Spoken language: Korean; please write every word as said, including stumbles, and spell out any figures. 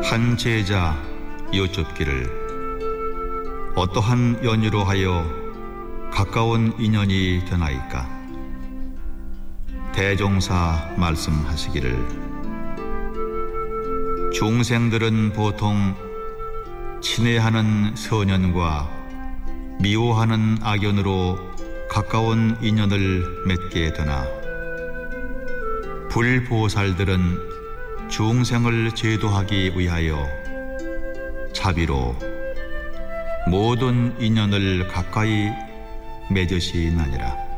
한 제자 여쭙기를 어떠한 연유로 하여 가까운 인연이 되나이까? 대종사 말씀하시기를 중생들은 보통 친애하는 선연과 미워하는 악연으로 가까운 인연을 맺게 되나 불보살들은 중생을 제도하기 위하여 자비로 모든 인연을 가까이 맺으시나니라.